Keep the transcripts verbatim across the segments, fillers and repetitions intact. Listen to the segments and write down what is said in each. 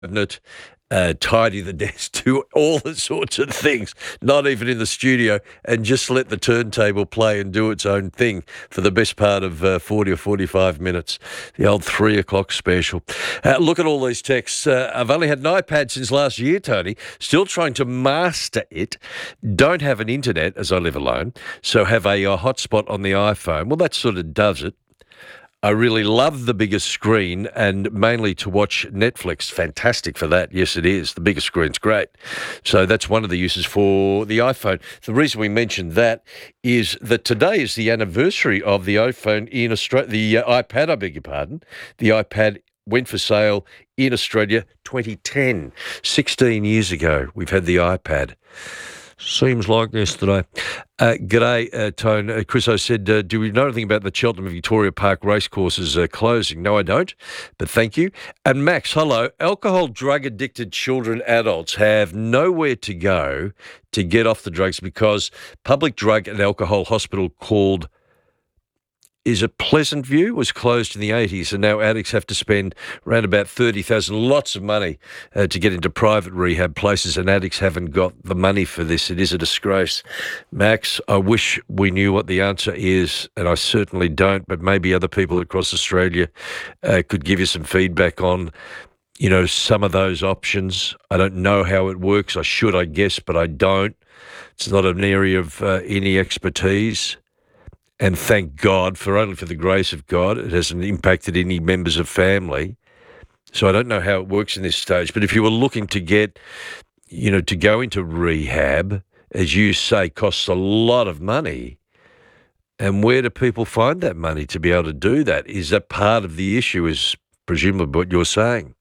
cabinet, uh, tidy the desk, do all the sorts of things, not even in the studio, and just let the turntable play and do its own thing for the best part of uh, forty or forty-five minutes. The old three o'clock special. Uh, look at all these texts. Uh, I've only had an iPad since last year, Tony. Still trying to master it. Don't have an internet as I live alone, so have a, a hotspot on the iPhone. Well, that sort of does it. I really love the bigger screen and mainly to watch Netflix. Fantastic for that. Yes, it is. The bigger screen's great. So that's one of the uses for the iPhone. The reason we mentioned that is that today is the anniversary of the iPhone in Australia, the uh, iPad, I beg your pardon. The iPad went for sale in Australia twenty ten. sixteen years ago, we've had the iPad. Seems like yesterday. Uh, g'day, uh, Tone. Uh, Chris, I said, uh, do we know anything about the Cheltenham Victoria Park racecourses uh, closing? No, I don't, but thank you. And Max, hello. Alcohol, drug-addicted children, adults have nowhere to go to get off the drugs because public drug and alcohol hospital called is it Pleasant View was closed in the eighties, and now addicts have to spend around about thirty thousand dollars, lots of money, uh, to get into private rehab places, and addicts haven't got the money for this. It is a disgrace. Max, I wish we knew what the answer is, and I certainly don't, but maybe other people across Australia uh, could give you some feedback on, you know, some of those options. I don't know how it works. I should, I guess, but I don't. It's not an area of uh, any expertise. And thank God, for only for the grace of God, it hasn't impacted any members of family. So I don't know how it works in this stage. But if you were looking to get, you know, to go into rehab, as you say, costs a lot of money. And where do people find that money to be able to do that? Is that part of the issue, is presumably what you're saying?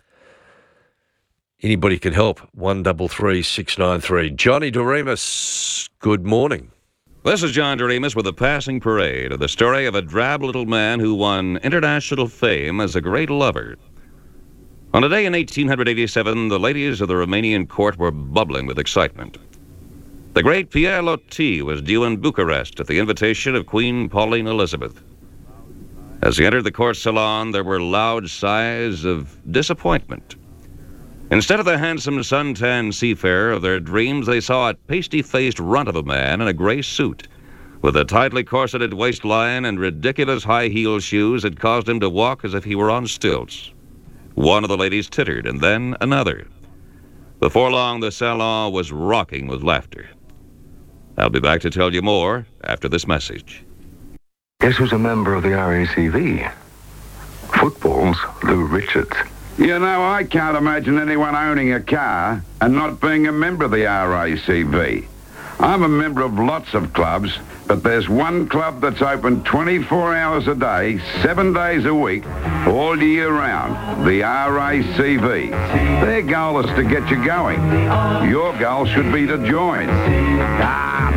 Anybody can help. one double three six nine three. Johnny Doremus, good morning. This is John Doremus with a passing parade of the story of a drab little man who won international fame as a great lover. On a day in eighteen eighty-seven, the ladies of the Romanian court were bubbling with excitement. The great Pierre Loti was due in Bucharest at the invitation of Queen Pauline Elizabeth. As he entered the court salon, there were loud sighs of disappointment. Instead of the handsome suntan seafarer of their dreams, they saw a pasty-faced runt of a man in a gray suit with a tightly corseted waistline and ridiculous high-heel shoes that caused him to walk as if he were on stilts. One of the ladies tittered, and then another. Before long, the salon was rocking with laughter. I'll be back to tell you more after this message. Guess who's a member of the R A C V? Football's Lou Richards. You know, I can't imagine anyone owning a car and not being a member of the R A C V. I'm a member of lots of clubs, but there's one club that's open twenty-four hours a day, seven days a week, all year round, the R A C V. Their goal is to get you going. Your goal should be to join. Ah,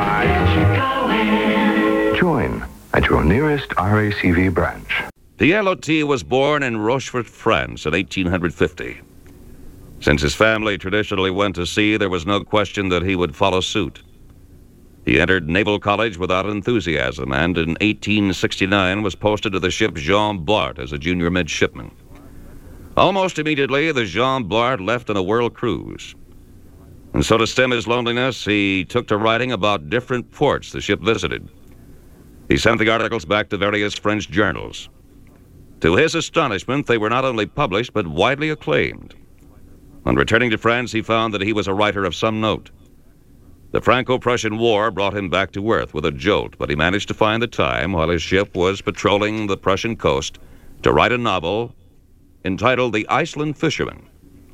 the prize. Join at your nearest R A C V branch. Pierre Loti was born in Rochefort, France in eighteen fifty. Since his family traditionally went to sea, there was no question that he would follow suit. He entered Naval College without enthusiasm and in eighteen sixty-nine was posted to the ship Jean Bart as a junior midshipman. Almost immediately, the Jean Bart left on a world cruise. And so to stem his loneliness, he took to writing about different ports the ship visited. He sent the articles back to various French journals. To his astonishment, they were not only published, but widely acclaimed. On returning to France, he found that he was a writer of some note. The Franco-Prussian War brought him back to earth with a jolt, but he managed to find the time, while his ship was patrolling the Prussian coast, to write a novel entitled The Iceland Fisherman.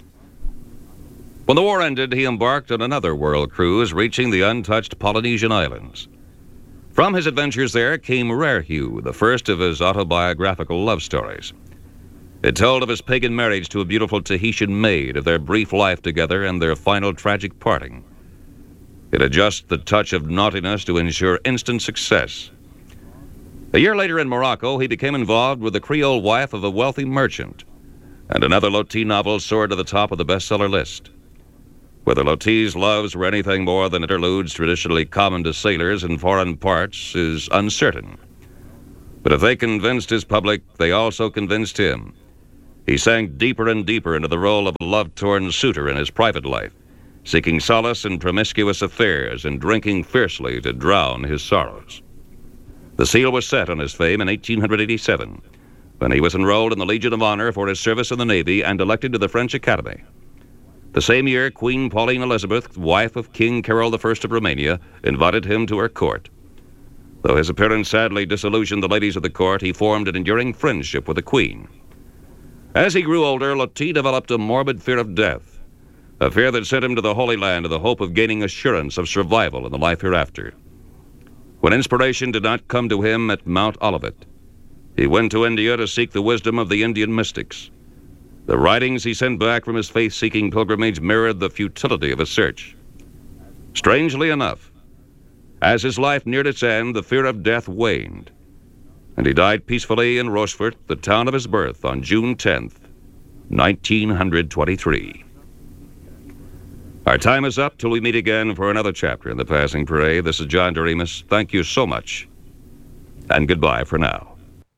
When the war ended, he embarked on another world cruise, reaching the untouched Polynesian Islands. From his adventures there came Rare Hue, the first of his autobiographical love stories. It told of his pagan marriage to a beautiful Tahitian maid, of their brief life together and their final tragic parting. It had just the touch of naughtiness to ensure instant success. A year later in Morocco, he became involved with the Creole wife of a wealthy merchant, and another Loti novel soared to the top of the bestseller list. Whether Loti's loves were anything more than interludes traditionally common to sailors in foreign parts is uncertain. But if they convinced his public, they also convinced him. He sank deeper and deeper into the role of a love-torn suitor in his private life, seeking solace in promiscuous affairs and drinking fiercely to drown his sorrows. The seal was set on his fame in eighteen eighty-seven, when he was enrolled in the Legion of Honor for his service in the Navy and elected to the French Academy. The same year, Queen Pauline Elizabeth, wife of King Carol the First of Romania, invited him to her court. Though his appearance sadly disillusioned the ladies of the court, he formed an enduring friendship with the Queen. As he grew older, Loti developed a morbid fear of death, a fear that sent him to the Holy Land in the hope of gaining assurance of survival in the life hereafter. When inspiration did not come to him at Mount Olivet, he went to India to seek the wisdom of the Indian mystics. The writings he sent back from his faith-seeking pilgrimage mirrored the futility of his search. Strangely enough, as his life neared its end, the fear of death waned, and he died peacefully in Rochefort, the town of his birth, on June tenth, nineteen twenty-three. Our time is up till we meet again for another chapter in The Passing Parade. This is John Doremus. Thank you so much, and goodbye for now.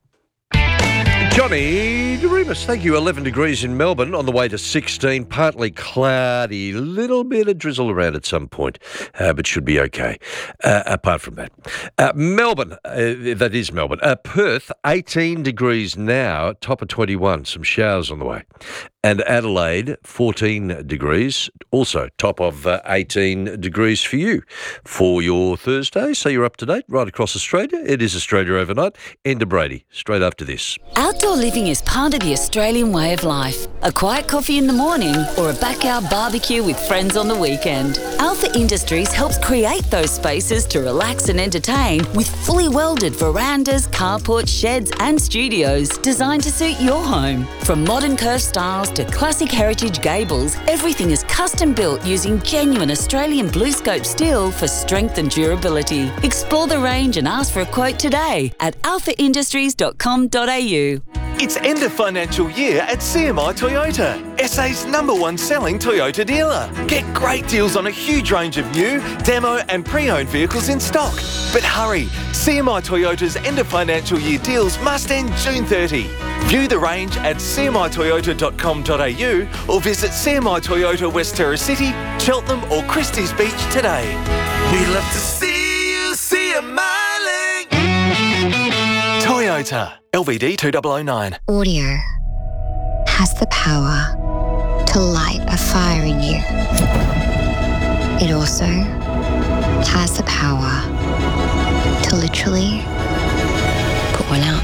Johnny Doremus, thank you. eleven degrees in Melbourne, on the way to sixteen, partly cloudy, little bit of drizzle around at some point, uh, but should be okay. Uh, apart from that, uh, Melbourne, uh, that is Melbourne. Uh, Perth, eighteen degrees now, top of twenty-one, some showers on the way. And Adelaide, fourteen degrees, also top of uh, eighteen degrees for you for your Thursday. So you're up to date right across Australia. It is Australia Overnight. Enda Brady, straight after this. Outdoor living is part of the Australian way of life. A quiet coffee in the morning or a backyard barbecue with friends on the weekend. Alpha Industries helps create those spaces to relax and entertain with fully welded verandas, carports, sheds and studios designed to suit your home. From modern curved styles to classic heritage gables, everything is custom built using genuine Australian BlueScope steel for strength and durability. Explore the range and ask for a quote today at alpha industries dot com dot a u. It's end of financial year at C M I Toyota, S A's number one selling Toyota dealer. Get great deals on a huge range of new, demo and pre-owned vehicles in stock. But hurry, C M I Toyota's end of financial year deals must end June thirtieth. View the range at c m i toyota dot com dot a u or visit C M I Toyota West Terrace City, Cheltenham or Christie's Beach today. We love to see you C M I Ling. Toyota, L V D two thousand nine. Audio has the power to light a fire in you. It also has the power to literally put one out.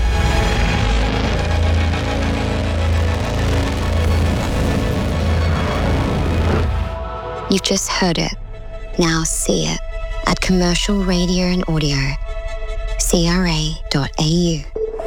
You've just heard it. Now see it at Commercial Radio and Audio, c r a dot a u.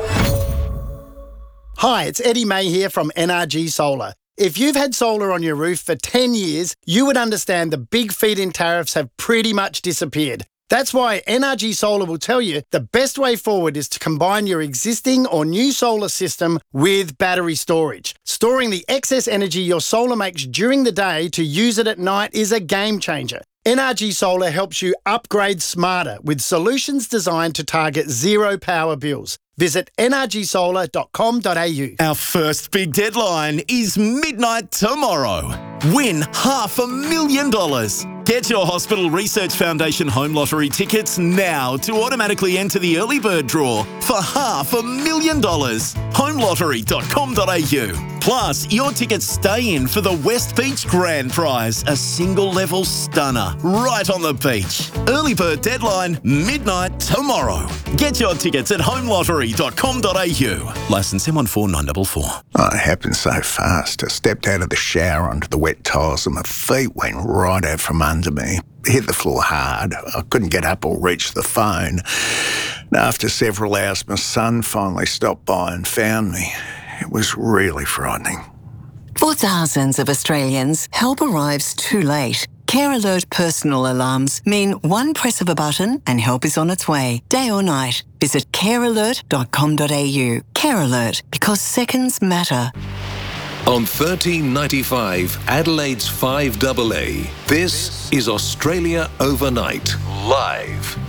Hi, it's Eddie May here from N R G Solar. If you've had solar on your roof for ten years, you would understand the big feed-in tariffs have pretty much disappeared. That's why N R G Solar will tell you the best way forward is to combine your existing or new solar system with battery storage. Storing the excess energy your solar makes during the day to use it at night is a game changer. N R G Solar helps you upgrade smarter with solutions designed to target zero power bills. Visit n r g solar dot com dot a u. Our first big deadline is midnight tomorrow. Win half a million dollars. Get your Hospital Research Foundation Home Lottery tickets now to automatically enter the early bird draw for half a million dollars. home lottery dot com dot a u. Plus, your tickets stay in for the West Beach Grand Prize, a single-level stunner right on the beach. Early bird deadline, midnight tomorrow. Get your tickets at home lottery dot com dot a u. Licence M one four nine four four. Oh, it happened so fast. I stepped out of the shower onto the wet tiles and my feet went right out from under me. Hit the floor hard. I couldn't get up or reach the phone. And after several hours, my son finally stopped by and found me. It was really frightening. For thousands of Australians, help arrives too late. Care Alert personal alarms mean one press of a button and help is on its way, day or night. Visit care alert dot com dot a u. Care Alert, because seconds matter. On thirteen ninety-five, Adelaide's five A A, this is Australia Overnight, live.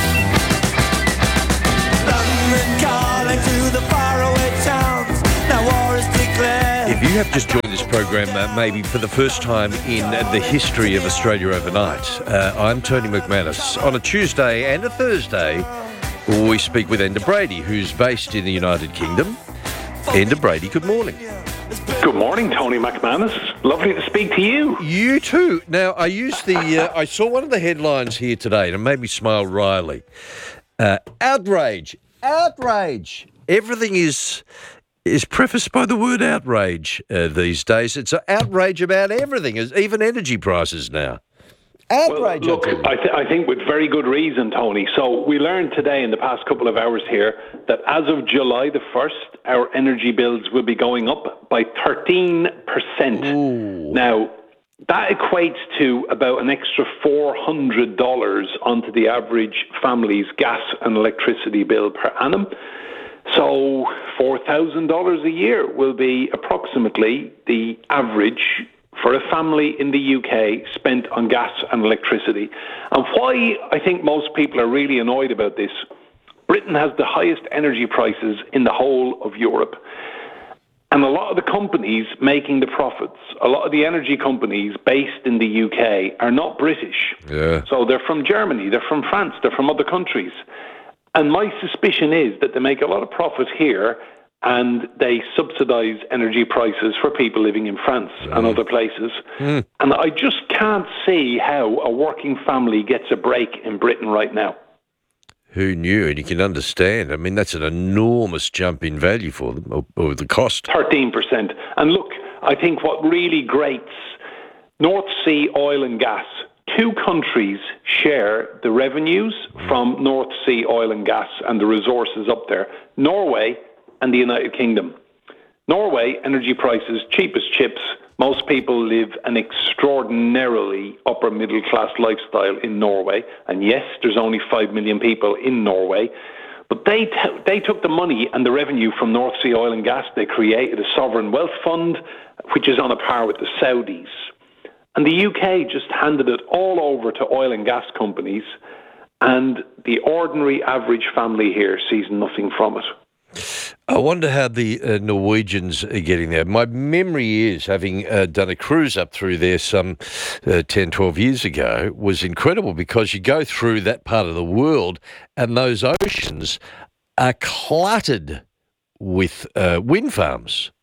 London calling to the faraway towns. Now you have just joined this program, uh, maybe for the first time in uh, the history of Australia Overnight, uh, I'm Tony McManus. On a Tuesday and a Thursday, we speak with Enda Brady, who's based in the United Kingdom. Enda Brady, good morning. Good morning, Tony McManus. Lovely to speak to you. You too. Now, I used the, uh, I saw one of the headlines here today, and it made me smile wryly. Uh, outrage, outrage. Everything is is prefaced by the word outrage uh, these days. It's an outrage about everything, even energy prices now. Outrage. Well, look, I, th- I think with very good reason, Tony. So we learned today in the past couple of hours here that as of July the first, our energy bills will be going up by thirteen percent. Ooh. Now, that equates to about an extra four hundred dollars onto the average family's gas and electricity bill per annum. So four thousand dollars a year will be approximately the average for a family in the U K spent on gas and electricity. And why I think most people are really annoyed about this, Britain has the highest energy prices in the whole of Europe. And a lot of the companies making the profits, a lot of the energy companies based in the U K are not British. Yeah. So they're from Germany, they're from France, they're from other countries. And my suspicion is that they make a lot of profit here and they subsidise energy prices for people living in France mm. and other places. Mm. And I just can't see how a working family gets a break in Britain right now. Who knew? And you can understand. I mean, that's an enormous jump in value for them, or, or the cost. thirteen percent. And look, I think what really grates North Sea oil and gas, two countries share the revenues mm. from North Sea oil and gas and the resources up there. Norway and the United Kingdom. Norway, energy prices, cheap as chips. Most people live an extraordinarily upper middle class lifestyle in Norway. And yes, there's only five million people in Norway. But they t- they took the money and the revenue from North Sea oil and gas. They created a sovereign wealth fund, which is on a par with the Saudis. And the U K just handed it all over to oil and gas companies. And the ordinary average family here sees nothing from it. I wonder how the uh, Norwegians are getting there. My memory is, having uh, done a cruise up through there some uh, ten, twelve years ago, was incredible because you go through that part of the world and those oceans are cluttered with uh, wind farms.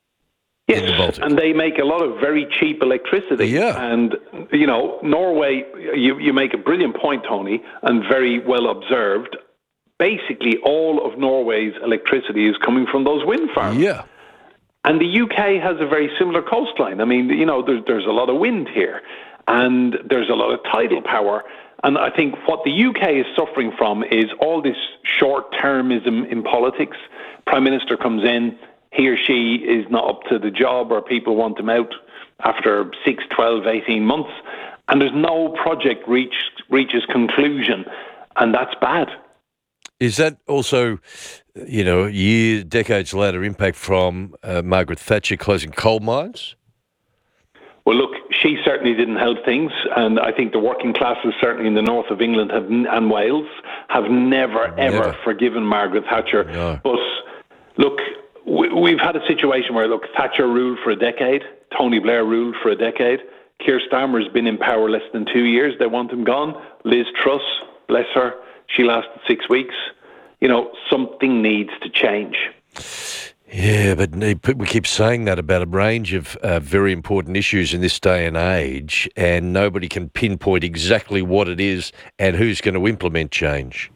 Yes, and they make a lot of very cheap electricity. Yeah. And, you know, Norway, you, you make a brilliant point, Tony, and very well observed. Basically, all of Norway's electricity is coming from those wind farms. Yeah. And the U K has a very similar coastline. I mean, you know, there's, there's a lot of wind here, and there's a lot of tidal power. And I think what the U K is suffering from is all this short-termism in politics. Prime Minister comes in, he or she is not up to the job, or people want him out after six, twelve, eighteen months, and there's no project reach, reaches conclusion, and that's bad. Is that also, you know, years, decades later, impact from uh, Margaret Thatcher closing coal mines? Well, look, she certainly didn't help things, and I think the working classes, certainly in the north of England have, and Wales, have never, never. ever forgiven Margaret Thatcher. No. But, look, we, we've had a situation where, look, Thatcher ruled for a decade, Tony Blair ruled for a decade, Keir Starmer's been in power less than two years, they want him gone. Liz Truss, bless her, she lasted six weeks. You know, something needs to change. Yeah, but we keep saying that about a range of uh, very important issues in this day and age, and nobody can pinpoint exactly what it is and who's going to implement change.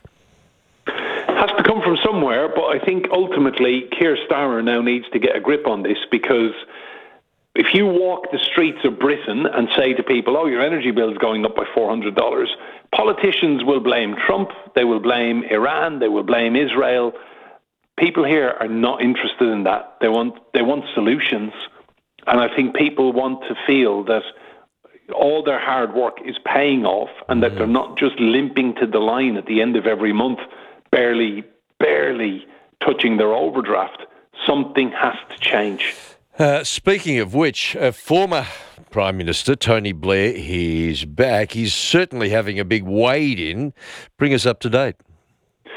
Has to come from somewhere, but I think ultimately Keir Starmer now needs to get a grip on this, because if you walk the streets of Britain and say to people, oh, your energy bill is going up by four hundred dollars, politicians will blame Trump, they will blame Iran, they will blame Israel. People here are not interested in that. They want they want solutions. And I think people want to feel that all their hard work is paying off, and that they're not just limping to the line at the end of every month, barely, barely touching their overdraft. Something has to change. Uh, speaking of which, uh, former Prime Minister Tony Blair, he's back. He's certainly having a big wade in. Bring us up to date.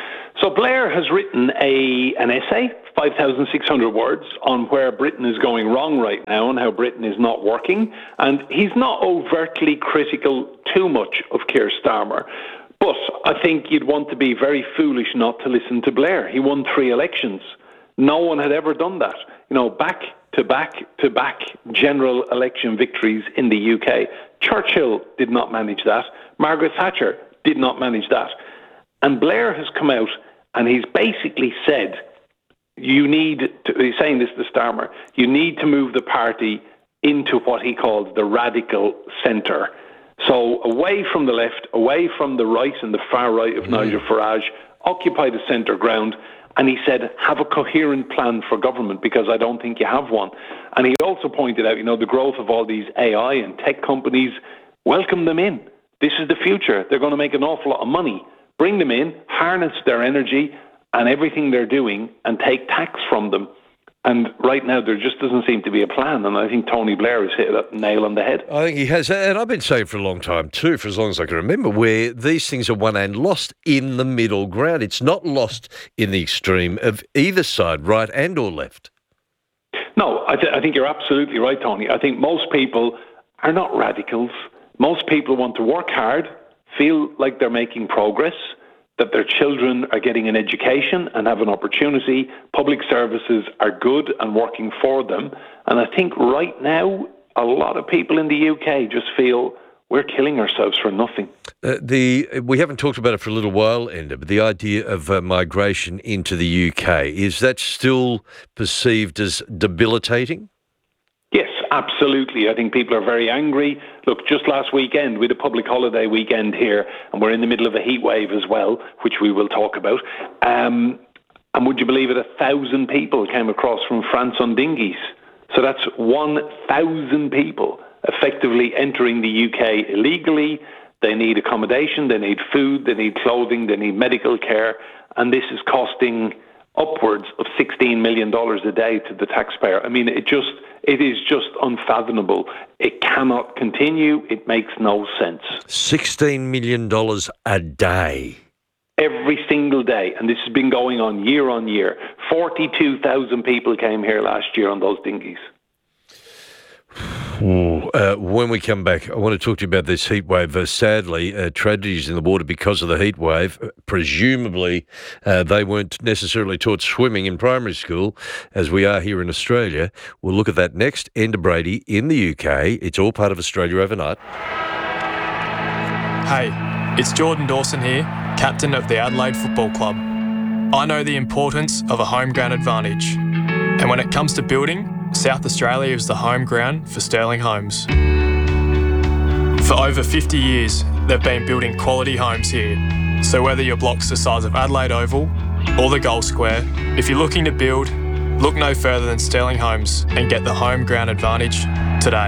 So Blair has written a an essay, five thousand six hundred words, on where Britain is going wrong right now and how Britain is not working. And he's not overtly critical too much of Keir Starmer. But I think you'd want to be very foolish not to listen to Blair. He won three elections. No one had ever done that. You know, back to back to back general election victories in the U K. Churchill did not manage that. Margaret Thatcher did not manage that. And Blair has come out and he's basically said, you need to, he's saying this to Starmer, you need to move the party into what he calls the radical centre. So away from the left, away from the right and the far right of mm. Nigel Farage, occupy the centre ground. And he said, have a coherent plan for government, because I don't think you have one. And he also pointed out, you know, the growth of all these A I and tech companies, welcome them in. This is the future. They're going to make an awful lot of money. Bring them in, harness their energy and everything they're doing, and take tax from them. And right now, there just doesn't seem to be a plan. And I think Tony Blair has hit a nail on the head. I think he has. And I've been saying for a long time, too, for as long as I can remember, where these things are won and lost in the middle ground. It's not lost in the extreme of either side, right and or left. No, I, th- I think you're absolutely right, Tony. I think most people are not radicals. Most people want to work hard, feel like they're making progress, that their children are getting an education and have an opportunity. Public services are good and working for them. And I think right now, a lot of people in the U K just feel we're killing ourselves for nothing. Uh, the we haven't talked about it for a little while, Enda, but the idea of uh, migration into the U K, is that still perceived as debilitating? Yes, absolutely. I think people are very angry. Look, just last weekend, we had a public holiday weekend here, and we're in the middle of a heat wave as well, which we will talk about. Um, and would you believe it, a thousand people came across from France on dinghies. So that's one thousand people effectively entering the U K illegally. They need accommodation, they need food, they need clothing, they need medical care, and this is costing upwards of sixteen million dollars a day to the taxpayer. I mean, it just it is just unfathomable. It cannot continue. It makes no sense. sixteen million dollars a day. Every single day. And this has been going on year on year. forty-two thousand people came here last year on those dinghies. Ooh, uh, when we come back, I want to talk to you about this heat wave. Uh, sadly, uh, tragedies in the water because of the heat wave. Uh, presumably, uh, they weren't necessarily taught swimming in primary school, as we are here in Australia. We'll look at that next. Enda Brady in the U K. It's all part of Australia Overnight. Hey, it's Jordan Dawson here, captain of the Adelaide Football Club. I know the importance of a home ground advantage. And when it comes to building, South Australia is the home ground for Sterling Homes. For over fifty years, they've been building quality homes here. So whether your block's the size of Adelaide Oval or the Gold Square, if you're looking to build, look no further than Sterling Homes and get the home ground advantage today.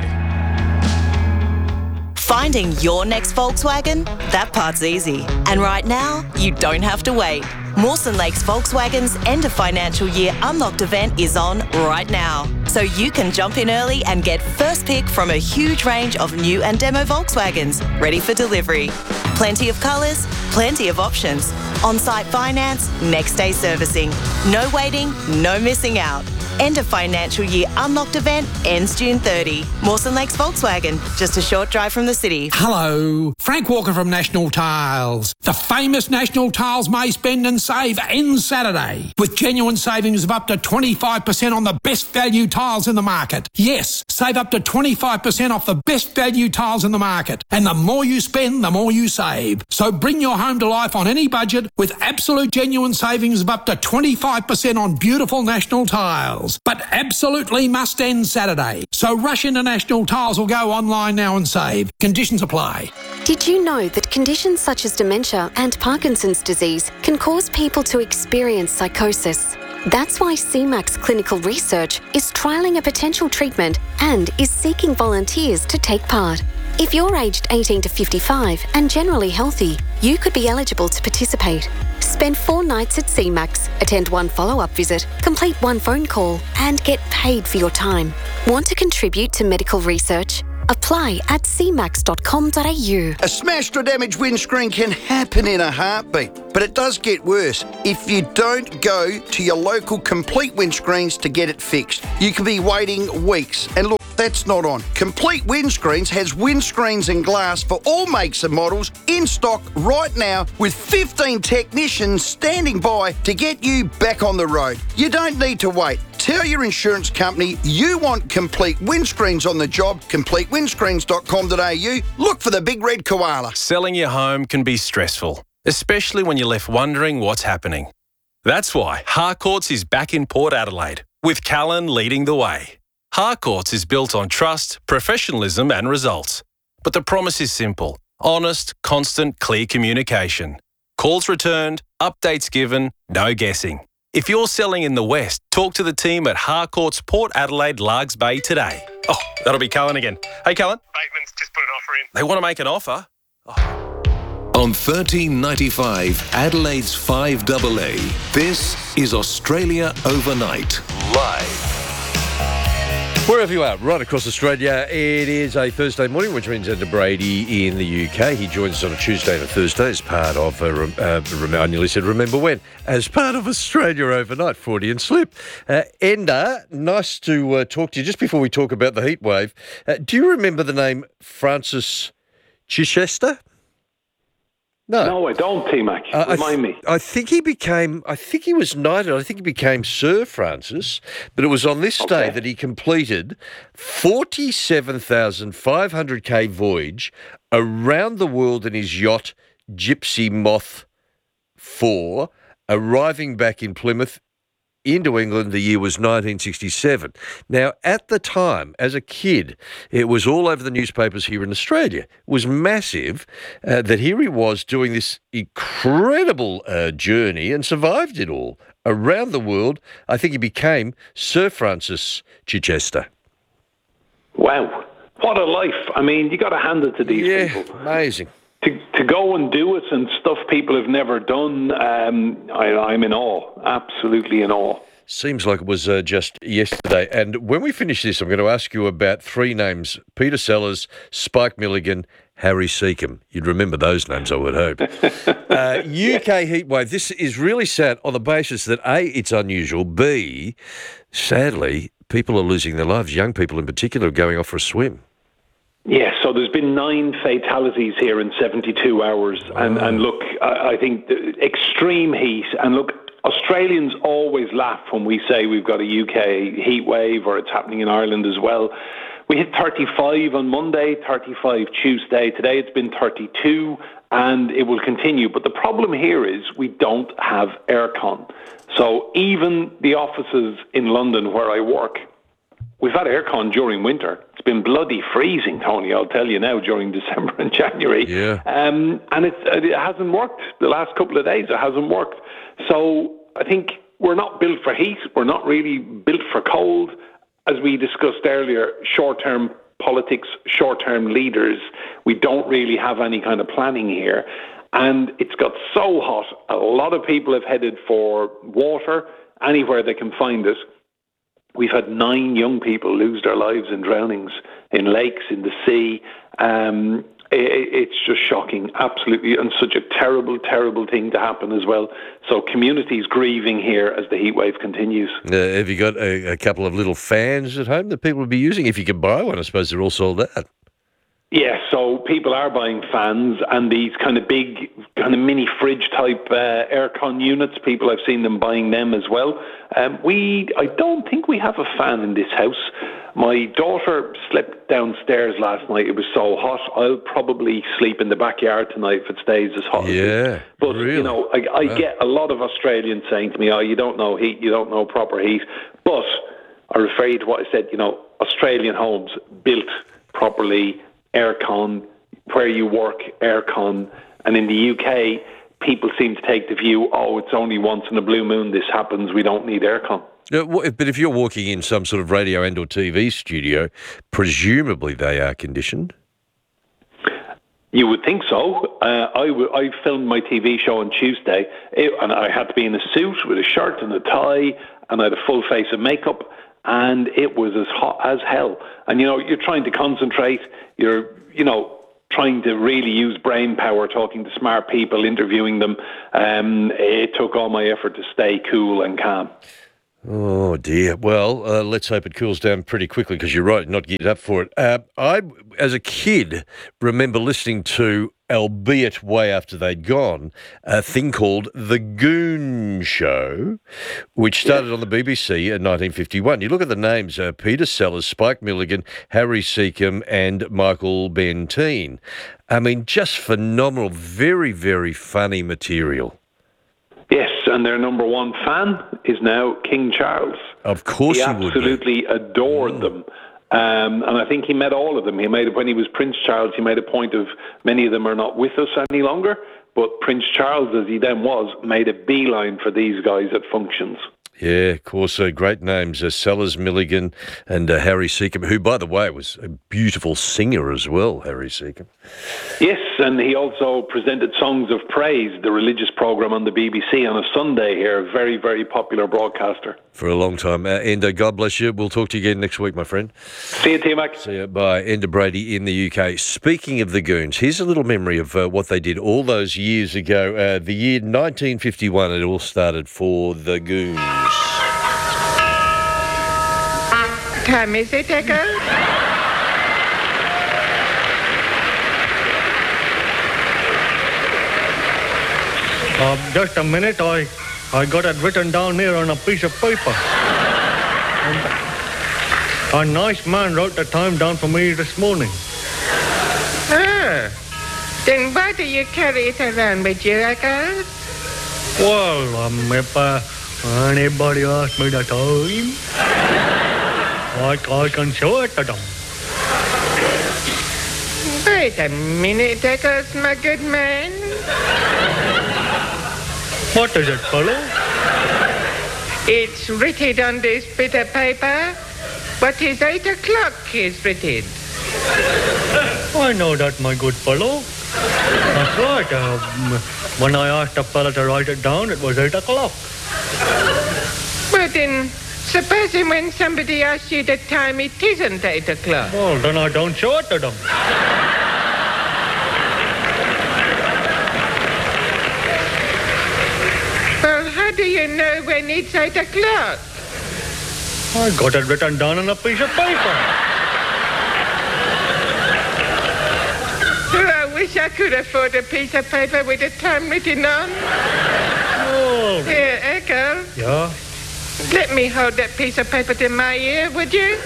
Finding your next Volkswagen? That part's easy. And right now, you don't have to wait. Mawson Lakes Volkswagen's end of financial year unlocked event is on right now. So you can jump in early and get first pick from a huge range of new and demo Volkswagens ready for delivery. Plenty of colours, plenty of options. On-site finance, next day servicing. No waiting, no missing out. End of financial year unlocked event ends June thirtieth. Mawson Lakes Volkswagen, just a short drive from the city. Hello, Frank Walker from National Tiles. The famous National Tiles May Spend and Save ends Saturday with genuine savings of up to twenty-five percent on the best value tiles in the market. Yes, save up to twenty-five percent off the best value tiles in the market. And the more you spend, the more you save. So bring your home to life on any budget with absolute genuine savings of up to twenty-five percent on beautiful National Tiles. But absolutely must end Saturday. So rush into National Tiles or go online now and save. Conditions apply. Did you know that conditions such as dementia and Parkinson's disease can cause people to experience psychosis? That's why C MAX Clinical Research is trialling a potential treatment and is seeking volunteers to take part. If you're aged eighteen to fifty-five and generally healthy, you could be eligible to participate. Spend four nights at C MAX, attend one follow-up visit, complete one phone call, and get paid for your time. Want to contribute to medical research? Apply at c max dot com dot a u. A smashed or damaged windscreen can happen in a heartbeat, but it does get worse if you don't go to your local Complete Windscreens to get it fixed. You can be waiting weeks. And look, that's not on. Complete Windscreens has windscreens and glass for all makes and models in stock right now with fifteen technicians standing by to get you back on the road. You don't need to wait. Tell your insurance company you want Complete Windscreens on the job, complete windscreens dot com dot a u. Look for the big red koala. Selling your home can be stressful, especially when you're left wondering what's happening. That's why Harcourts is back in Port Adelaide, with Callan leading the way. Harcourts is built on trust, professionalism and results. But the promise is simple: honest, constant, clear communication. Calls returned, updates given, no guessing. If you're selling in the West, talk to the team at Harcourts Port Adelaide Largs Bay today. Oh, that'll be Callan again. Hey, Callan. Bateman's just put an offer in. They want to make an offer? On thirteen ninety-five Adelaide's five A A, this is Australia Overnight, live. Wherever you are, right across Australia, it is a Thursday morning, which means Ender Brady in the U K. He joins us on a Tuesday and a Thursday as part of, uh, uh, I nearly said remember when, as part of Australia Overnight, Freudian slip. Uh, Ender, nice to uh, talk to you. Just before we talk about the heat wave, uh, do you remember the name Francis Chichester? No, no, I don't, T-Mac. Uh, Remind I th- me. I think he became, I think he was knighted, I think he became Sir Francis, but it was on this Okay. day that he completed forty-seven thousand five hundred k voyage around the world in his yacht Gypsy Moth four, arriving back in Plymouth into England. The year was nineteen sixty-seven. Now, at the time, as a kid, it was all over the newspapers here in Australia. It was massive uh, that here he was doing this incredible uh, journey and survived it all around the world. I think he became Sir Francis Chichester. Wow. What a life. I mean, you got to hand it to these yeah, people. Amazing. To, to go and do it and stuff people have never done, um, I, I'm in awe. Absolutely in awe. Seems like it was uh, just yesterday. And when we finish this, I'm going to ask you about three names: Peter Sellers, Spike Milligan, Harry Seacombe. You'd remember those names, I would hope. uh, U K heatwave. This is really sad on the basis that A, it's unusual, B, sadly, people are losing their lives. Young people in particular are going off for a swim. Yeah, so there's been nine fatalities here in seventy-two hours. And, and look, I, I think the extreme heat, and look, Australians always laugh when we say we've got a U K heat wave or it's happening in Ireland as well. We hit thirty-five on Monday, thirty-five Tuesday. Today it's been thirty-two and it will continue. But the problem here is we don't have aircon. So even the offices in London where I work, we've had aircon during winter. It's been bloody freezing, Tony, I'll tell you now, during December and January. Yeah. Um, and it's, it hasn't worked. The last couple of days, it hasn't worked. So I think we're not built for heat. We're not really built for cold. As we discussed earlier, short-term politics, short-term leaders, we don't really have any kind of planning here. And it's got so hot, a lot of people have headed for water, anywhere they can find it. We've had nine young people lose their lives in drownings in lakes, in the sea. Um, it, it's just shocking, absolutely, and such a terrible, terrible thing to happen as well. So communities grieving here as the heat wave continues. Uh, have you got a, a couple of little fans at home that people would be using? If you can buy one, I suppose they're all sold out. Yeah, so people are buying fans and these kind of big, kind of mini fridge type uh, aircon units. People, I've seen them buying them as well. Um, we, I don't think we have a fan in this house. My daughter slept downstairs last night. It was so hot. I'll probably sleep in the backyard tonight if it stays as hot. Yeah, as it is. But really? you know, I, I Wow. get a lot of Australians saying to me, "Oh, you don't know heat. You don't know proper heat." But I refer you to what I said. You know, Australian homes built properly. Aircon, where you work, aircon. And in the U K, people seem to take the view, oh, it's only once in a blue moon this happens, we don't need aircon. Uh, wh- But if you're walking in some sort of radio and or T V studio, presumably they are conditioned? You would think so. Uh, I, w- I filmed my T V show on Tuesday, it, and I had to be in a suit with a shirt and a tie, and I had a full face of makeup. and it was as hot as hell. And, you know, you're trying to concentrate, you're, you know, trying to really use brain power, talking to smart people, interviewing them. Um, it took all my effort to stay cool and calm. Oh, dear. Well, uh, let's hope it cools down pretty quickly, because you're right, not geared up for it. Uh, I, as a kid, remember listening to, albeit way after they'd gone, a thing called The Goon Show, which started on the B B C in nineteen fifty-one. You look at the names, uh, Peter Sellers, Spike Milligan, Harry Seacombe and Michael Benteen. I mean, just phenomenal, very, very funny material. Yes, and their number one fan is now King Charles. Of course he he would be. absolutely adored mm. them. Um, and I think he met all of them. He made when he was Prince Charles, he made a point of many of them are not with us any longer, but Prince Charles, as he then was, made a beeline for these guys at functions. Yeah, of course, uh, great names, uh, Sellers, Milligan and uh, Harry Seacombe, who, by the way, was a beautiful singer as well, Harry Seacombe. Yes, and he also presented Songs of Praise, the religious programme on the B B C on a Sunday here, a very, very popular broadcaster. For a long time. Uh, Enda, God bless you. We'll talk to you again next week, my friend. See you, T-Mac. See you. Bye. Enda Brady in the U K. Speaking of the Goons, here's a little memory of uh, what they did all those years ago. Uh, the year nineteen fifty-one, it all started for the Goons. Time is it, Echo? Uh, just a minute, I, I got it written down here on a piece of paper. And a nice man wrote the time down for me this morning. Ah, then why do you carry it around with you, Echo? Well, um, if uh, anybody asks me the time, I, I can show it to them. Wait a minute, Eccles, my good man. What is it, fellow? It's written on this bit of paper, but it's eight o'clock is written. I know that, my good fellow. That's right. Uh, when I asked the fella to write it down, it was eight o'clock. Well, then, supposing when somebody asks you the time, it isn't eight o'clock. Well, then I don't show it to them. Well, how do you know when it's eight o'clock? I got it written down on a piece of paper. Oh, I wish I could afford a piece of paper with the time written on. Oh. Here, Echo. Yeah? Let me hold that piece of paper to my ear, would you?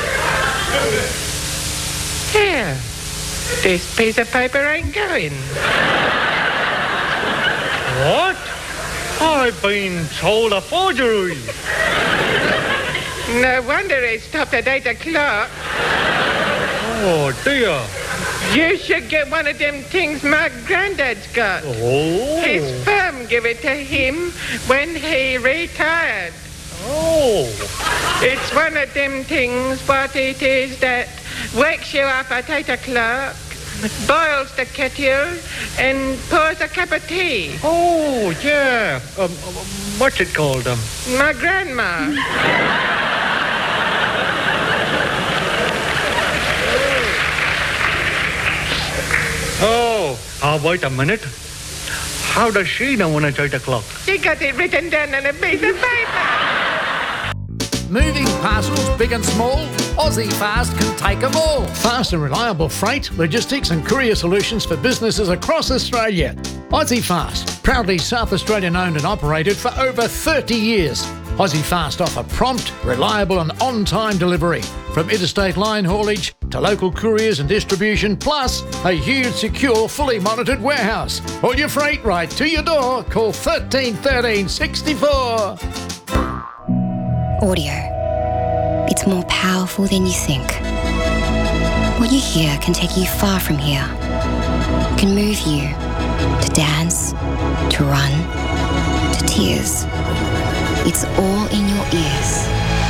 Here. This piece of paper ain't going. What? I've been told a forgery. No wonder it stopped at eight o'clock. Oh, dear. You should get one of them things my granddad's got. Oh. His firm gave it to him when he retired. Oh. It's one of them things, what it is, that wakes you up at eight o'clock, boils the kettle, and pours a cup of tea. Oh, yeah. Um, what's it called? Um? My grandma. Oh, uh, wait a minute. How does she know when it's eight o'clock? She got it written down on a piece of paper. Moving parcels, big and small, Aussie Fast can take them all. Fast and reliable freight, logistics and courier solutions for businesses across Australia. Aussie Fast, proudly South Australian owned and operated for over thirty years. Aussie Fast offer prompt, reliable and on-time delivery, from interstate line haulage to local couriers and distribution, plus a huge, secure, fully monitored warehouse. All your freight right to your door. Call thirteen thirteen sixty-four. Audio. It's more powerful than you think. What you hear can take you far from here. It can move you to dance, to run, to tears. It's all in your ears.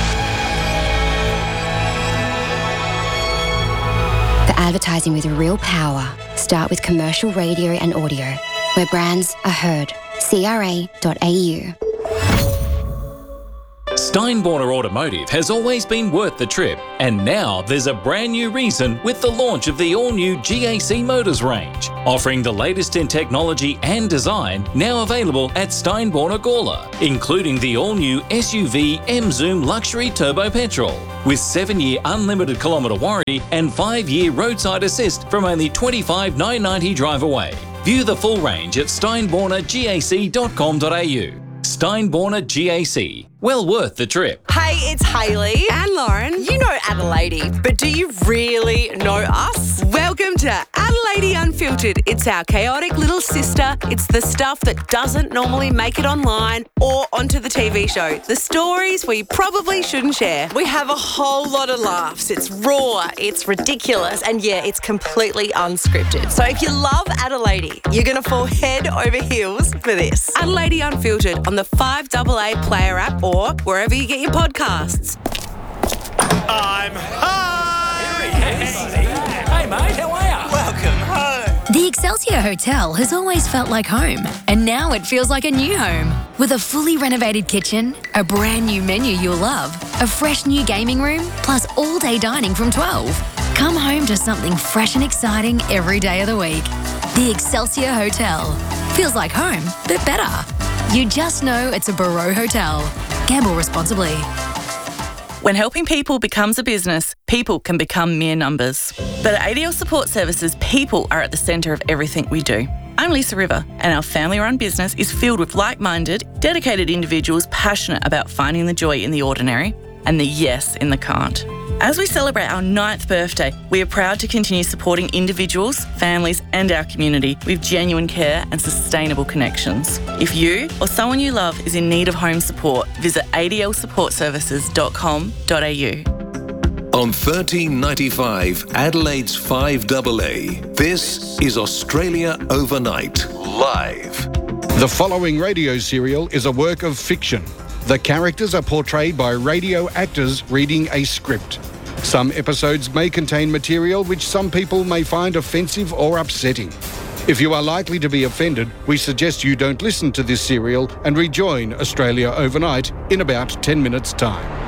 For advertising with real power, start with commercial radio and audio, where brands are heard. C R A dot A U. Steinborner Automotive has always been worth the trip, and now there's a brand new reason with the launch of the all-new G A C Motors range, offering the latest in technology and design, now available at Steinborner Gawler, including the all-new S U V M-Zoom Luxury Turbo Petrol, with seven-year unlimited kilometre warranty and five-year roadside assist from only twenty-five thousand nine hundred ninety dollars drive away. View the full range at steinborner gac dot com dot a u. Steinborner G A C. Well worth the trip. Hey, it's Hayley and Lauren. You know Adelaide, but do you really know us? Welcome to Adelaide Unfiltered. It's our chaotic little sister. It's the stuff that doesn't normally make it online or onto the T V show. The stories we probably shouldn't share. We have a whole lot of laughs. It's raw, it's ridiculous, and yeah, it's completely unscripted. So if you love Adelaide, you're going to fall head over heels for this. Adelaide Unfiltered on the five A A Player app or wherever you get your podcasts. I'm home! Hey, mate, how are you? Welcome home. The Excelsior Hotel has always felt like home, and now it feels like a new home. With a fully renovated kitchen, a brand new menu you'll love, a fresh new gaming room, plus all-day dining from twelve. Come home to something fresh and exciting every day of the week. The Excelsior Hotel. Feels like home, but better. You just know it's a Barreau Hotel. Gamble responsibly. When helping people becomes a business, people can become mere numbers. But at A D L Support Services, people are at the centre of everything we do. I'm Lisa River, and our family-run business is filled with like-minded, dedicated individuals passionate about finding the joy in the ordinary and the yes in the can't. As we celebrate our ninth birthday, we are proud to continue supporting individuals, families and our community with genuine care and sustainable connections. If you or someone you love is in need of home support, visit a d l support services dot com dot a u. On thirteen ninety-five, Adelaide's five A A, this is Australia Overnight, live. The following radio serial is a work of fiction. The characters are portrayed by radio actors reading a script. Some episodes may contain material which some people may find offensive or upsetting. If you are likely to be offended, we suggest you don't listen to this serial and rejoin Australia Overnight in about ten minutes' time.